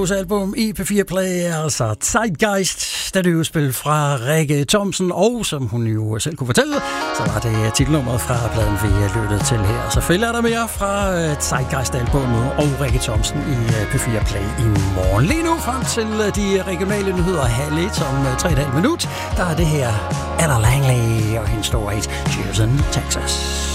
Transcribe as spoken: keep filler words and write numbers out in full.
album i P fire Play, altså Zeitgeist, da det jo spil fra Rikke Thomsen, og som hun jo selv kunne fortælle, så var det titelnummeret fra pladen, vi lyttede til her. Selvfølgelig er der mere fra Zeitgeist albumet og Rikke Thomsen i P fire Play i morgen. Lige nu frem til de regionale nyheder halv et om tre komma fem minut, der er det her Ella Langley og hendes store hit Cheers in Texas.